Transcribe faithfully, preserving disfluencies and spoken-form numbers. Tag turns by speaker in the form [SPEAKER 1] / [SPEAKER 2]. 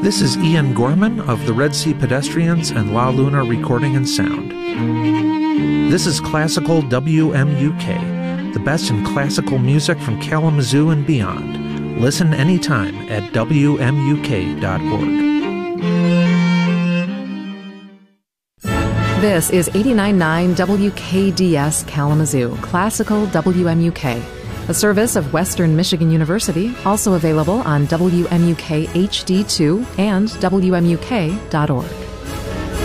[SPEAKER 1] This is Ian Gorman of the Red Sea Pedestrians and La Luna Recording and Sound. This is Classical W M U K, the best in classical music from Kalamazoo and beyond. Listen anytime at W M U K dot org.
[SPEAKER 2] This is eighty-nine point nine W K D S Kalamazoo, Classical W M U K, a service of Western Michigan University, also available on W M U K H D two and W M U K dot org.